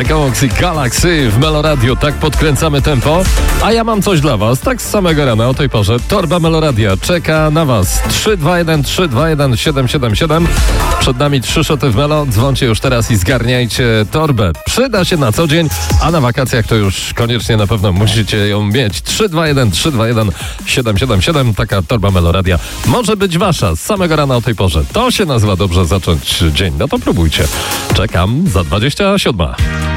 Galaxy Galaxy w Meloradio. Tak podkręcamy tempo. A ja mam coś dla was. Tak z samego rana o tej porze. Torba Meloradia czeka na was. 321 321 777. Przed nami 3 szoty w Melo. Dzwoncie już teraz i zgarniajcie torbę. Przyda się na co dzień, a na wakacjach to już koniecznie na pewno musicie ją mieć. 321 321 777. Taka torba Meloradia może być wasza z samego rana o tej porze. To się nazywa dobrze zacząć dzień. No to próbujcie. Czekam za 27.